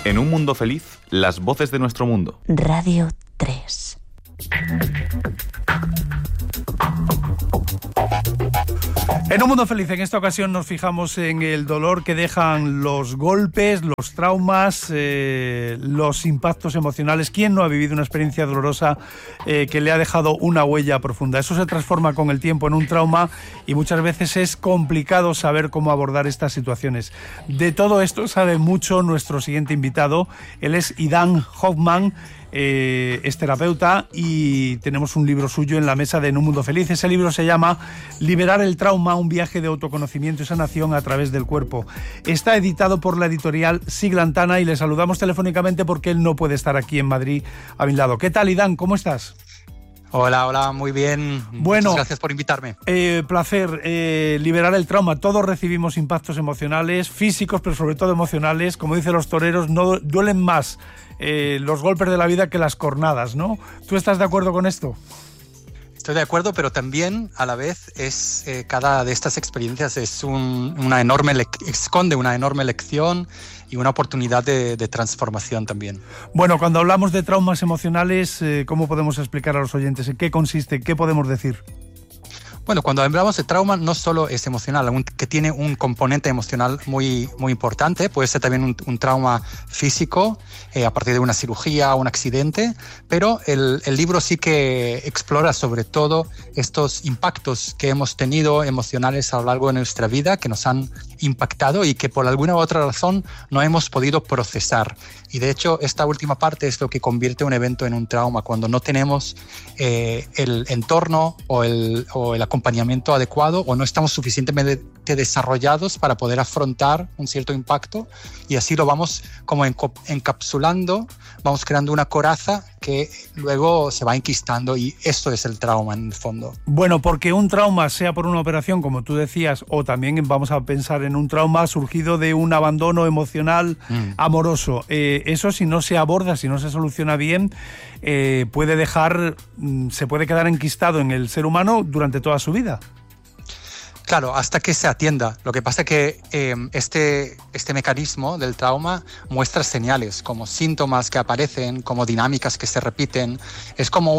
En un mundo feliz, las voces de nuestro mundo. Radio 3. En un mundo feliz, en esta ocasión nos fijamos en el dolor que dejan los golpes, los traumas, los impactos emocionales. ¿Quién no ha vivido una experiencia dolorosa que le ha dejado una huella profunda? Eso se transforma con el tiempo en un trauma y muchas veces es complicado saber cómo abordar estas situaciones. De todo esto sabe mucho nuestro siguiente invitado. Él es Idan Hoffman. Es terapeuta y tenemos un libro suyo en la mesa de En un mundo feliz. Ese libro se llama Liberar el trauma, un viaje de autoconocimiento y sanación a través del cuerpo. Está editado por la editorial Siglantana y le saludamos telefónicamente porque él no puede estar aquí en Madrid a mi lado. ¿Qué tal, Idan? ¿Cómo estás? Hola, muy bien. Bueno, muchas gracias por invitarme. Placer. Liberar el trauma. Todos recibimos impactos emocionales, físicos, pero sobre todo emocionales. Como dicen los toreros, no duelen más los golpes de la vida que las cornadas, ¿no? ¿Tú estás de acuerdo con esto? Estoy de acuerdo, pero también a la vez es cada de estas experiencias es esconde una enorme lección y una oportunidad de transformación también. Bueno, cuando hablamos de traumas emocionales, ¿cómo podemos explicar a los oyentes en qué consiste? ¿Qué podemos decir? Bueno, cuando hablamos de trauma no solo es emocional, que tiene un componente emocional muy, muy importante, puede ser también un trauma físico a partir de una cirugía o un accidente, pero el libro sí que explora sobre todo estos impactos que hemos tenido emocionales a lo largo de nuestra vida, que nos han impactado y que por alguna u otra razón no hemos podido procesar. Y de hecho esta última parte es lo que convierte un evento en un trauma, cuando no tenemos el entorno o el acompañamiento adecuado o no estamos suficientemente desarrollados para poder afrontar un cierto impacto, y así lo vamos como encapsulando, vamos creando una coraza que luego se va enquistando, y esto es el trauma en el fondo. Bueno, porque un trauma, sea por una operación, como tú decías, o también vamos a pensar en un trauma surgido de un abandono emocional amoroso, eso si no se aborda, si no se soluciona bien, se puede quedar enquistado en el ser humano durante toda su vida. Claro, hasta que se atienda. Lo que pasa es que este mecanismo del trauma muestra señales, como síntomas que aparecen, como dinámicas que se repiten. Es como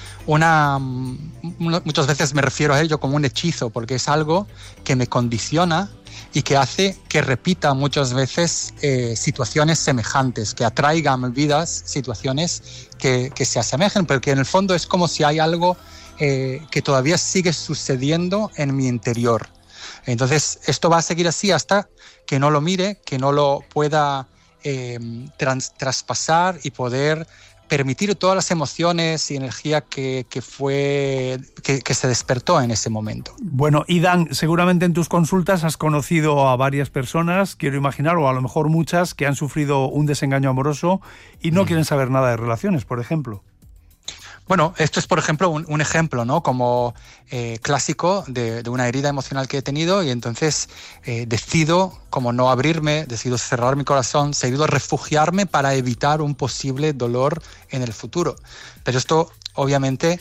muchas veces me refiero a ello como un hechizo, porque es algo que me condiciona y que hace que repita muchas veces situaciones semejantes, que atraiga a mi vida situaciones que se asemejen, pero que en el fondo es como si hay algo que todavía sigue sucediendo en mi interior. Entonces esto va a seguir así hasta que no lo mire, que no lo pueda traspasar y poder permitir todas las emociones y energía que se despertó en ese momento. Bueno, Idan, seguramente en tus consultas has conocido a varias personas, quiero imaginar, o a lo mejor muchas, que han sufrido un desengaño amoroso y no quieren saber nada de relaciones, por ejemplo. Bueno, esto es, por ejemplo, un ejemplo, ¿no? Como clásico de una herida emocional que he tenido, y entonces decido como no abrirme, decido cerrar mi corazón, decido refugiarme para evitar un posible dolor en el futuro. Pero esto, obviamente,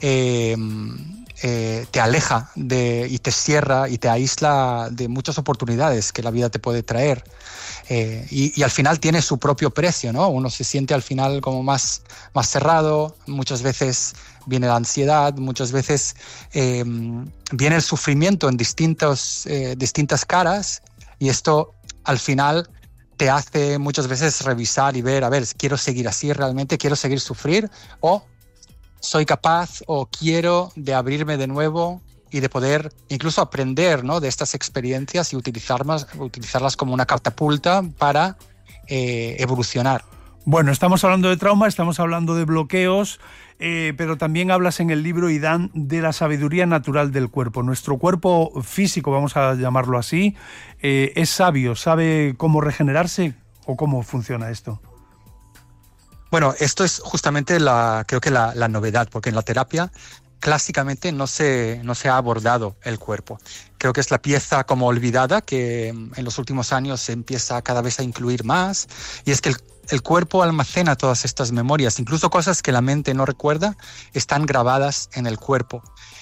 te aleja y te cierra y te aísla de muchas oportunidades que la vida te puede traer. Y al final tiene su propio precio, ¿no? Uno se siente al final como más cerrado, muchas veces viene la ansiedad, muchas veces viene el sufrimiento en distintas caras, y esto al final te hace muchas veces revisar y ver, a ver, ¿quiero seguir así realmente? ¿Quiero seguir sufrir? ¿O soy capaz o quiero de abrirme de nuevo y de poder incluso aprender, ¿no?, de estas experiencias y utilizarlas como una catapulta para evolucionar? Bueno, estamos hablando de trauma, estamos hablando de bloqueos, pero también hablas en el libro, Idan, de la sabiduría natural del cuerpo. Nuestro cuerpo físico, vamos a llamarlo así, es sabio, sabe cómo regenerarse, o cómo funciona esto. Bueno, esto es justamente creo que la novedad, porque en la terapia clásicamente no se ha abordado el cuerpo. Creo que es la pieza como olvidada que en los últimos años se empieza cada vez a incluir más, y es que el cuerpo almacena todas estas memorias, incluso cosas que la mente no recuerda, están grabadas en el cuerpo.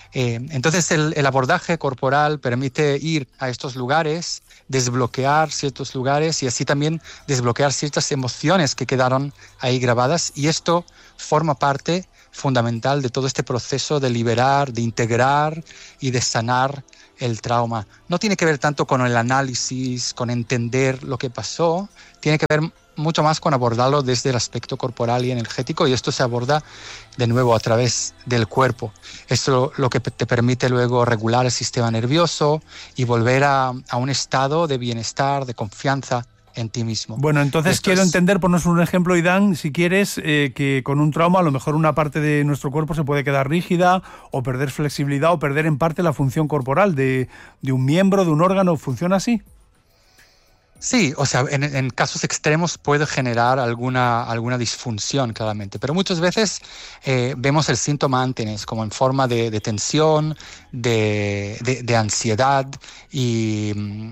Entonces el abordaje corporal permite ir a estos lugares, desbloquear ciertos lugares y así también desbloquear ciertas emociones que quedaron ahí grabadas, y esto forma parte fundamental de todo este proceso de liberar, de integrar y de sanar el trauma. No tiene que ver tanto con el análisis, con entender lo que pasó, tiene que ver mucho más con abordarlo desde el aspecto corporal y energético, y esto se aborda de nuevo a través del cuerpo. Esto lo que te permite luego regular el sistema nervioso y volver a un estado de bienestar, de confianza en ti mismo. Bueno, entonces quiero entender, ponnos un ejemplo, Idán, si quieres, que con un trauma a lo mejor una parte de nuestro cuerpo se puede quedar rígida o perder flexibilidad o perder en parte la función corporal de un miembro, de un órgano. ¿Funciona así? Sí, o sea, en casos extremos puede generar alguna disfunción, claramente, pero muchas veces vemos el síntoma antes como en forma de tensión, de ansiedad y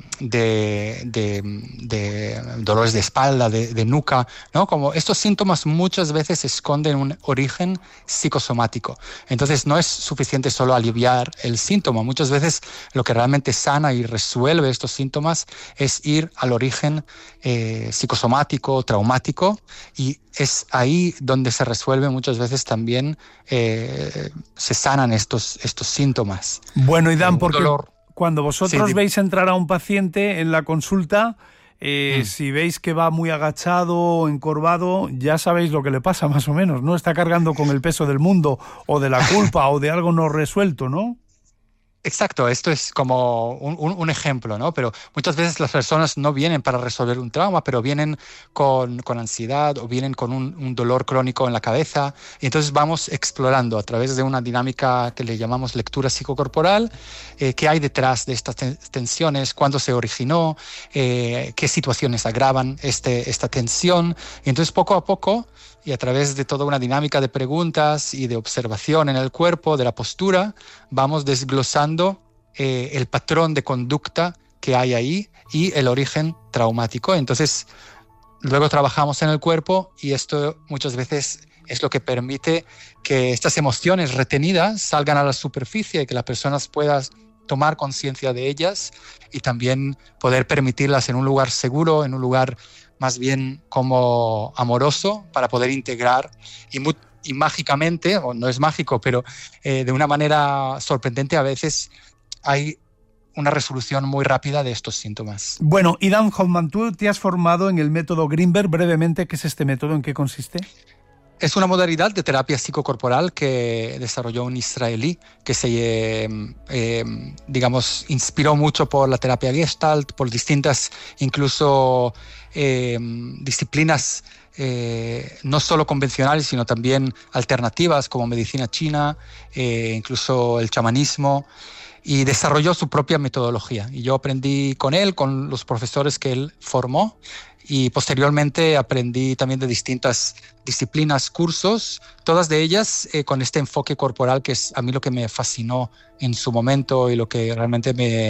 de dolores de espalda, de nuca, ¿no? Como estos síntomas muchas veces esconden un origen psicosomático. Entonces no es suficiente solo aliviar el síntoma. Muchas veces lo que realmente sana y resuelve estos síntomas es ir al origen psicosomático, traumático, y es ahí donde se resuelve muchas veces también, se sanan estos síntomas. Bueno, Idán, porque cuando vosotros veis entrar a un paciente en la consulta, si veis que va muy agachado o encorvado, ya sabéis lo que le pasa más o menos, ¿no? Está cargando con el peso del mundo o de la culpa o de algo no resuelto, ¿no? Exacto, esto es como un ejemplo, ¿no? Pero muchas veces las personas no vienen para resolver un trauma, pero vienen con ansiedad o vienen con un dolor crónico en la cabeza. Y entonces vamos explorando a través de una dinámica que le llamamos lectura psicocorporal, qué hay detrás de estas tensiones, cuándo se originó, qué situaciones agravan esta tensión. Y entonces poco a poco, y a través de toda una dinámica de preguntas y de observación en el cuerpo, de la postura, vamos desglosando el patrón de conducta que hay ahí y el origen traumático. Entonces, luego trabajamos en el cuerpo, y esto muchas veces es lo que permite que estas emociones retenidas salgan a la superficie y que las personas puedan tomar conciencia de ellas y también poder permitirlas en un lugar seguro, en un lugar más bien como amoroso, para poder integrar y mágicamente, o no es mágico, pero de una manera sorprendente a veces hay una resolución muy rápida de estos síntomas. Bueno, Idán Hoffman, tú te has formado en el método Greenberg. Brevemente, ¿qué es este método? ¿En qué consiste? Es una modalidad de terapia psicocorporal que desarrolló un israelí que se, inspiró mucho por la terapia Gestalt, por distintas, incluso disciplinas no solo convencionales, sino también alternativas como medicina china, incluso el chamanismo, y desarrolló su propia metodología. Y yo aprendí con él, con los profesores que él formó, y posteriormente aprendí también de distintas disciplinas, cursos, todas de ellas con este enfoque corporal, que es a mí lo que me fascinó en su momento y lo que realmente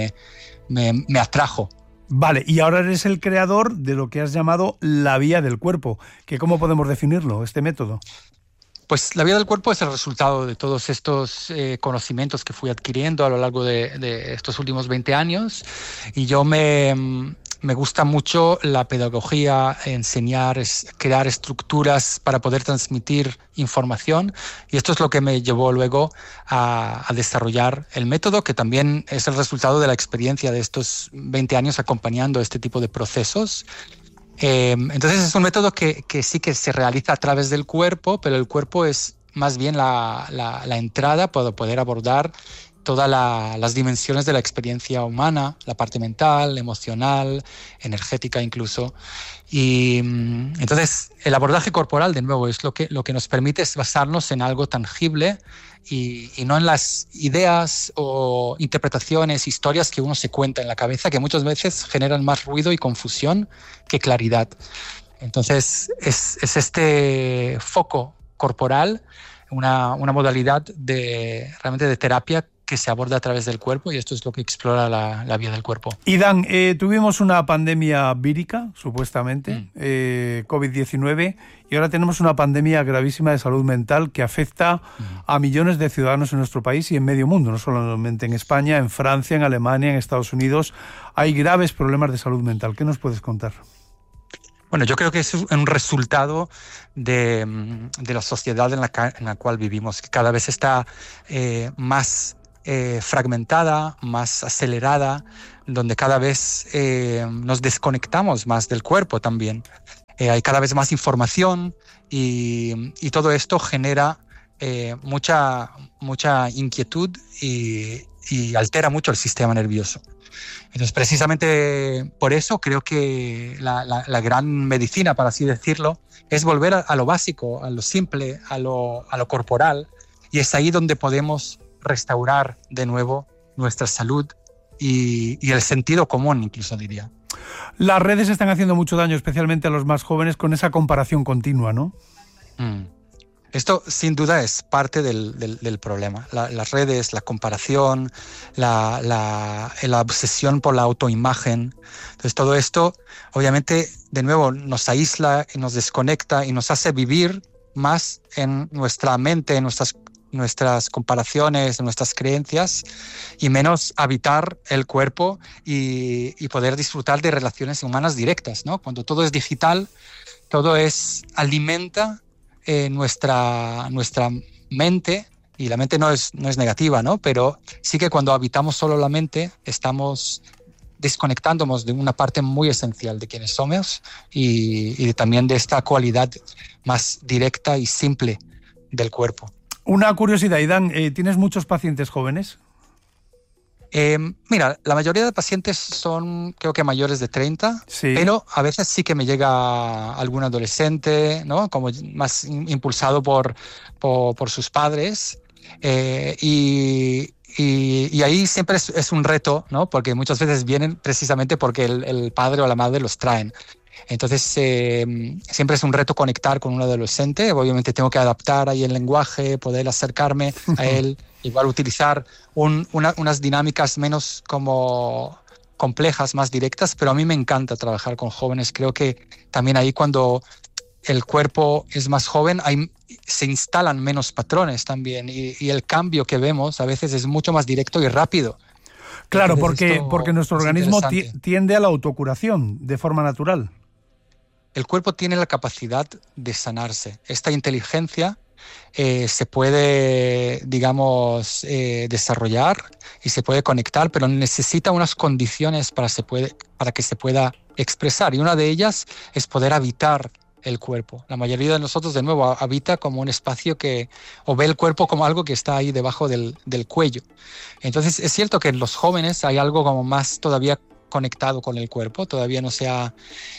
me atrajo. Vale, y ahora eres el creador de lo que has llamado la vía del cuerpo, que ¿cómo podemos definirlo, este método? Pues la vía del cuerpo es el resultado de todos estos conocimientos que fui adquiriendo a lo largo de estos últimos 20 años, y yo me gusta mucho la pedagogía, enseñar, crear estructuras para poder transmitir información, y esto es lo que me llevó luego a desarrollar el método, que también es el resultado de la experiencia de estos 20 años acompañando este tipo de procesos. Entonces es un método que sí que se realiza a través del cuerpo, pero el cuerpo es más bien la entrada para poder abordar todas las dimensiones de la experiencia humana, la parte mental, emocional, energética incluso. Y entonces el abordaje corporal, de nuevo, es lo que nos permite es basarnos en algo tangible y no en las ideas o interpretaciones, historias que uno se cuenta en la cabeza, que muchas veces generan más ruido y confusión que claridad. Entonces es este foco corporal, una modalidad realmente de terapia que se aborda a través del cuerpo, y esto es lo que explora la vía del cuerpo. Iván, tuvimos una pandemia vírica, supuestamente, COVID-19, y ahora tenemos una pandemia gravísima de salud mental que afecta a millones de ciudadanos en nuestro país y en medio mundo, no solamente en España, en Francia, en Alemania, en Estados Unidos. Hay graves problemas de salud mental. ¿Qué nos puedes contar? Bueno, yo creo que es un resultado de la sociedad en la cual vivimos, que cada vez está más fragmentada, más acelerada, donde cada vez nos desconectamos más del cuerpo también. Hay cada vez más información y todo esto genera mucha inquietud y altera mucho el sistema nervioso. Entonces, precisamente por eso creo que la gran medicina, para así decirlo, es volver a lo básico, a lo simple, a lo corporal, y es ahí donde podemos restaurar de nuevo nuestra salud y el sentido común, incluso diría. Las redes están haciendo mucho daño, especialmente a los más jóvenes, con esa comparación continua, ¿no? Esto sin duda es parte del problema. Las redes, la comparación, la obsesión por la autoimagen. Entonces todo esto obviamente de nuevo nos aísla y nos desconecta y nos hace vivir más en nuestra mente, en nuestras comparaciones, en nuestras creencias, y menos habitar el cuerpo y poder disfrutar de relaciones humanas directas, ¿no? Cuando todo es digital, todo alimenta nuestra mente, y la mente no es negativa, ¿no? Pero sí que cuando habitamos solo la mente estamos desconectándonos de una parte muy esencial de quienes somos y también de esta cualidad más directa y simple del cuerpo. Una curiosidad, Iván, ¿tienes muchos pacientes jóvenes? Mira, la mayoría de pacientes son, creo que mayores de 30, sí. Pero a veces sí que me llega algún adolescente, ¿no? Como más impulsado por sus padres. Y ahí siempre es un reto, ¿no? Porque muchas veces vienen precisamente porque el padre o la madre los traen. Entonces siempre es un reto conectar con un adolescente. Obviamente tengo que adaptar ahí el lenguaje, poder acercarme a él, igual utilizar unas dinámicas menos como complejas, más directas, pero a mí me encanta trabajar con jóvenes. Creo que también ahí cuando el cuerpo es más joven se instalan menos patrones también y el cambio que vemos a veces es mucho más directo y rápido. Claro, porque nuestro organismo tiende a la autocuración de forma natural. El cuerpo tiene la capacidad de sanarse. Esta inteligencia se puede, digamos, desarrollar y se puede conectar, pero necesita unas condiciones para que se pueda expresar. Y una de ellas es poder habitar el cuerpo. La mayoría de nosotros, de nuevo, habita como un espacio o ve el cuerpo como algo que está ahí debajo del cuello. Entonces, es cierto que en los jóvenes hay algo como más todavía conectado con el cuerpo, todavía no se ha,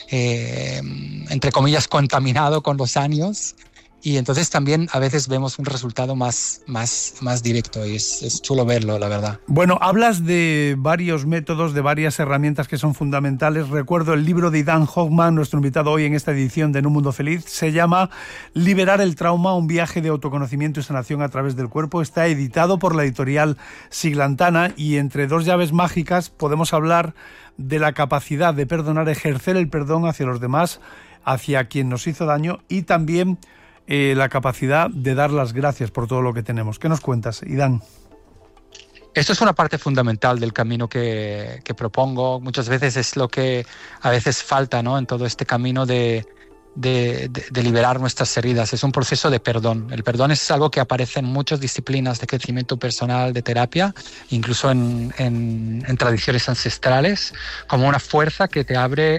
entre comillas, contaminado con los años. Y entonces también a veces vemos un resultado más directo y es chulo verlo, la verdad. Bueno, hablas de varios métodos, de varias herramientas que son fundamentales. Recuerdo el libro de Idan Hoffman, nuestro invitado hoy en esta edición de En un Mundo Feliz. Se llama Liberar el trauma, un viaje de autoconocimiento y sanación a través del cuerpo. Está editado por la editorial Siglantana y entre dos llaves mágicas podemos hablar de la capacidad de perdonar, ejercer el perdón hacia los demás, hacia quien nos hizo daño y también la capacidad de dar las gracias por todo lo que tenemos. ¿Qué nos cuentas, Iván? Esto es una parte fundamental del camino que propongo. Muchas veces es lo que a veces falta, ¿no? En todo este camino de liberar nuestras heridas. Es un proceso de perdón. El perdón es algo que aparece en muchas disciplinas de crecimiento personal, de terapia, incluso en tradiciones ancestrales, como una fuerza que te abre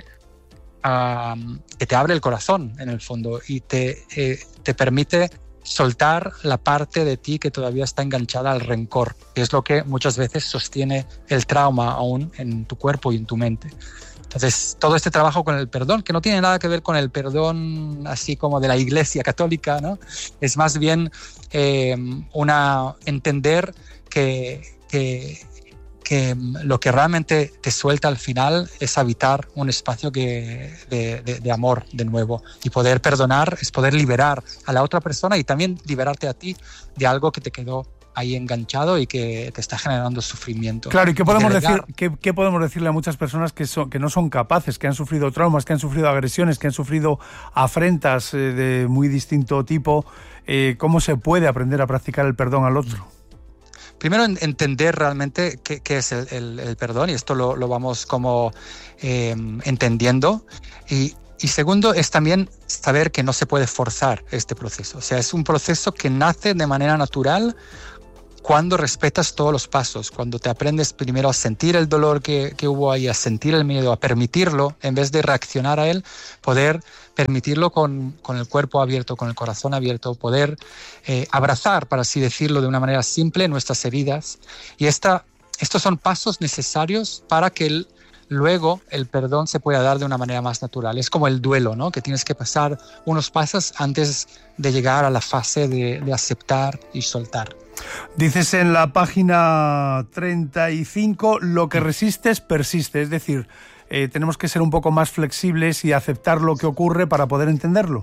el corazón, en el fondo, y te permite soltar la parte de ti que todavía está enganchada al rencor, que es lo que muchas veces sostiene el trauma aún en tu cuerpo y en tu mente. Entonces, todo este trabajo con el perdón, que no tiene nada que ver con el perdón así como de la Iglesia católica, ¿no? Es más bien entender que lo que realmente te suelta al final es habitar un espacio de amor de nuevo. Y poder perdonar es poder liberar a la otra persona y también liberarte a ti de algo que te quedó ahí enganchado y que te está generando sufrimiento. Claro, ¿y qué podemos qué podemos decirle a muchas personas que no son capaces, que han sufrido traumas, que han sufrido agresiones, que han sufrido afrentas de muy distinto tipo? ¿Cómo se puede aprender a practicar el perdón al otro? Primero, entender realmente qué es el perdón, y esto lo vamos como entendiendo. Y segundo, es también saber que no se puede forzar este proceso. O sea, es un proceso que nace de manera natural cuando respetas todos los pasos, cuando te aprendes primero a sentir el dolor que hubo ahí, a sentir el miedo, a permitirlo, en vez de reaccionar a él, poder permitirlo con el cuerpo abierto, con el corazón abierto, poder abrazar, para así decirlo de una manera simple, nuestras heridas. Y estos son pasos necesarios para que luego el perdón se pueda dar de una manera más natural. Es como el duelo, ¿no? Que tienes que pasar unos pasos antes de llegar a la fase de aceptar y soltar. Dices en la página 35, lo que resistes persiste, es decir, tenemos que ser un poco más flexibles y aceptar lo que ocurre para poder entenderlo.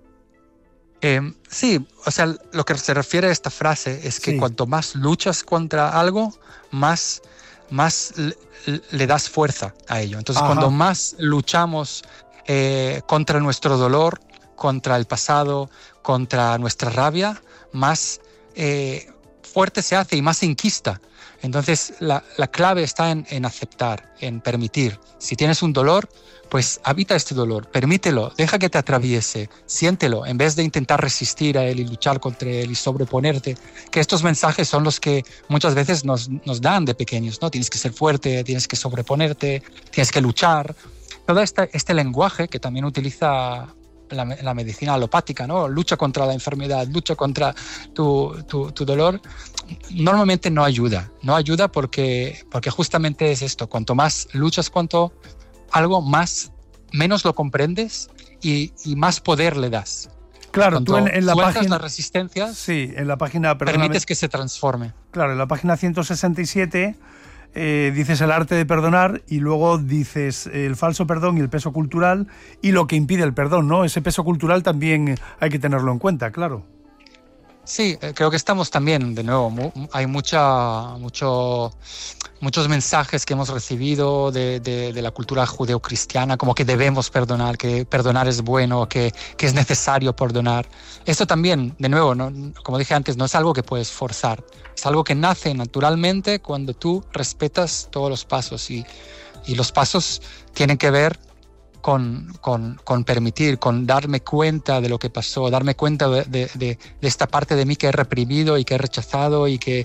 Sí, o sea, lo que se refiere a esta frase es que cuanto más luchas contra algo, más le das fuerza a ello. Entonces, cuando más luchamos contra nuestro dolor, contra el pasado, contra nuestra rabia, más fuerte se hace y más se enquista. Entonces, la clave está en aceptar, en permitir. Si tienes un dolor, pues habita este dolor, permítelo, deja que te atraviese, siéntelo, en vez de intentar resistir a él y luchar contra él y sobreponerte. Que estos mensajes son los que muchas veces nos dan de pequeños, ¿no? Tienes que ser fuerte, tienes que sobreponerte, tienes que luchar. Todo este lenguaje que también utiliza la medicina alopática, ¿no? Lucha contra la enfermedad, lucha contra tu dolor, normalmente no ayuda. No ayuda porque justamente es esto. Cuanto más luchas contra algo, menos lo comprendes y más poder le das. Claro, cuando tú en la página... las resistencias, sí, en la página... permites que se transforme. Claro, en la página 167... dices el arte de perdonar y luego dices el falso perdón y el peso cultural y lo que impide el perdón, ¿no? Ese peso cultural también hay que tenerlo en cuenta, claro. Sí, creo que estamos también, de nuevo, hay muchos mensajes que hemos recibido de la cultura judeocristiana, como que debemos perdonar, que perdonar es bueno, que es necesario perdonar. Esto también, de nuevo, ¿no? Como dije antes, no es algo que puedes forzar, es algo que nace naturalmente cuando tú respetas todos los pasos y los pasos tienen que ver con permitir, con darme cuenta de lo que pasó, darme cuenta de esta parte de mí que he reprimido y que he rechazado y que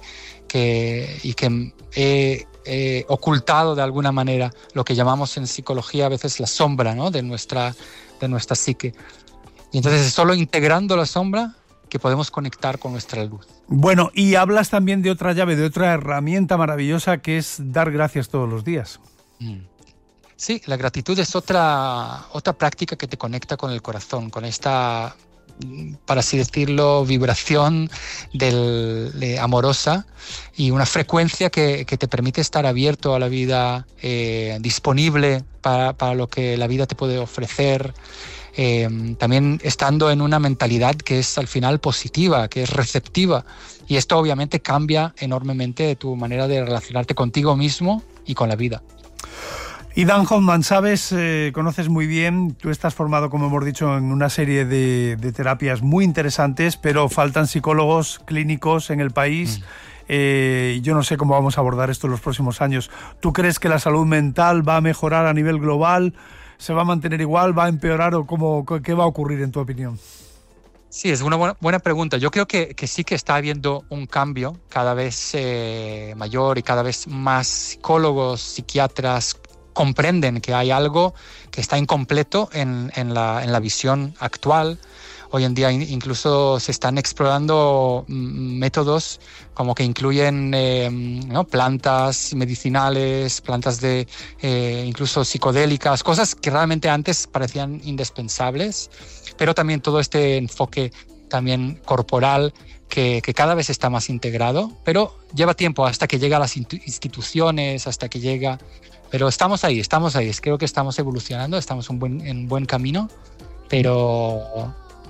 he ocultado de alguna manera, lo que llamamos en psicología a veces la sombra, ¿no? de nuestra psique. Y entonces es solo integrando la sombra que podemos conectar con nuestra luz. Bueno, y hablas también de otra llave, de otra herramienta maravillosa que es dar gracias todos los días. Sí, la gratitud es otra práctica que te conecta con el corazón, con esta, para así decirlo, vibración amorosa y una frecuencia que te permite estar abierto a la vida, disponible para lo que la vida te puede ofrecer. También estando en una mentalidad que es al final positiva, que es receptiva. Y esto obviamente cambia enormemente tu manera de relacionarte contigo mismo y con la vida. Y Dan Hoffman, sabes, conoces muy bien, tú estás formado, como hemos dicho, en una serie de terapias muy interesantes, pero faltan psicólogos clínicos en el país. Yo no sé cómo vamos a abordar esto en los próximos años. ¿Tú crees que la salud mental va a mejorar a nivel global? ¿Se va a mantener igual? ¿Va a empeorar? ¿O qué va a ocurrir, en tu opinión? Sí, es una buena pregunta. Yo creo que sí que está habiendo un cambio cada vez mayor y cada vez más psicólogos, psiquiatras comprenden que hay algo que está incompleto en la visión actual. Hoy en día incluso se están explorando métodos como que incluyen plantas medicinales, plantas incluso psicodélicas, cosas que realmente antes parecían indispensables, pero también todo este enfoque también corporal que cada vez está más integrado, pero lleva tiempo hasta que llega a las instituciones, hasta que llega... Pero estamos ahí, creo que estamos evolucionando, estamos en buen camino, pero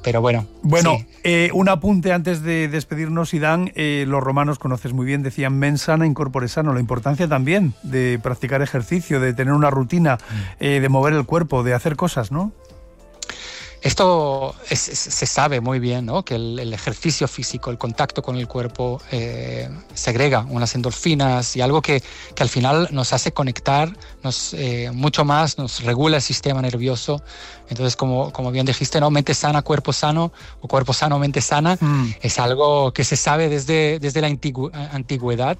pero bueno. Bueno, sí. Un apunte antes de despedirnos, Idán. Los romanos, conoces muy bien, decían mens sana in corpore sano. La importancia también de practicar ejercicio, de tener una rutina, de mover el cuerpo, de hacer cosas, ¿no? Esto se sabe muy bien, ¿no? Que el ejercicio físico, el contacto con el cuerpo segrega unas endorfinas y algo que al final nos hace conectar mucho más, nos regula el sistema nervioso. Entonces, como bien dijiste, ¿no? Mente sana, cuerpo sano, o cuerpo sano, mente sana, es algo que se sabe desde la antigüedad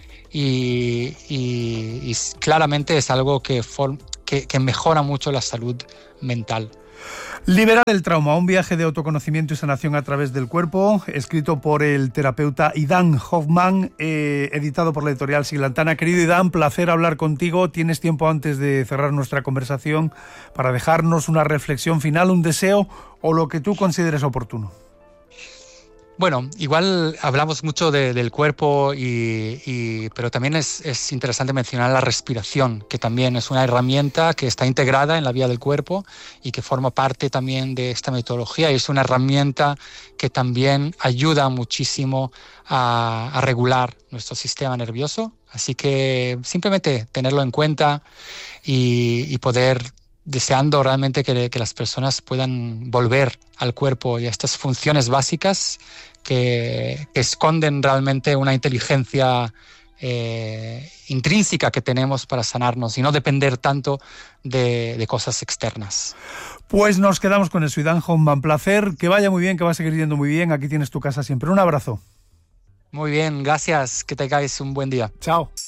y claramente es algo que mejora mucho la salud mental. Liberar el trauma, un viaje de autoconocimiento y sanación a través del cuerpo, escrito por el terapeuta Idán Hoffman, editado por la editorial Siglantana. Querido Idán, placer hablar contigo. ¿Tienes tiempo antes de cerrar nuestra conversación para dejarnos una reflexión final, un deseo o lo que tú consideres oportuno? Bueno, igual hablamos mucho del cuerpo, pero también es interesante mencionar la respiración, que también es una herramienta que está integrada en la vida del cuerpo y que forma parte también de esta metodología, y es una herramienta que también ayuda muchísimo a regular nuestro sistema nervioso. Así que simplemente tenerlo en cuenta y poder, deseando realmente que las personas puedan volver al cuerpo y a estas funciones básicas que esconden realmente una inteligencia intrínseca que tenemos para sanarnos y no depender tanto de cosas externas. Pues nos quedamos con eso, Idán Hoffman. Placer, que vaya muy bien, que va a seguir yendo muy bien. Aquí tienes tu casa siempre. Un abrazo. Muy bien, gracias. Que tengáis un buen día. Chao.